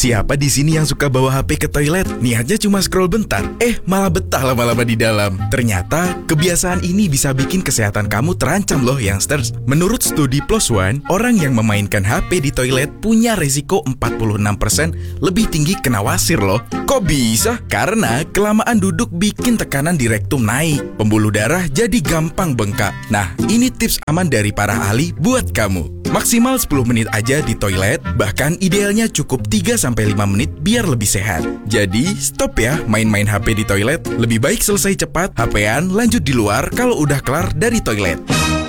Siapa di sini yang suka bawa HP ke toilet? Niatnya cuma scroll bentar, malah betah lama-lama di dalam. Ternyata, kebiasaan ini bisa bikin kesehatan kamu terancam loh, youngsters. Menurut studi PLOS ONE, orang yang memainkan HP di toilet punya resiko 46% lebih tinggi kena wasir loh. Kok bisa? Karena kelamaan duduk bikin tekanan di rektum naik. Pembuluh darah jadi gampang bengkak. Nah, ini tips aman dari para ahli buat kamu. Maksimal 10 menit aja di toilet, bahkan idealnya cukup 3-5 menit biar lebih sehat. Jadi, stop ya main-main HP di toilet. Lebih baik selesai cepat, HP-an lanjut di luar kalau udah kelar dari toilet.